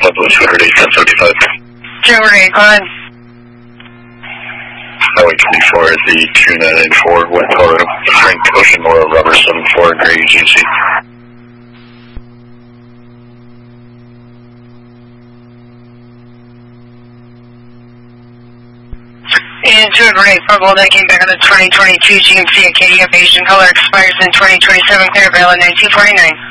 JetBlue 208, 1075. 208, go ahead. Highway 24 is the 2994 West Colorado. Frank Ocean Oil Rubber 74 Gray GC. And 208, Purple, that came back on the 2022 GMC Acadia Asian color, expires in 2027, clear valid 1949.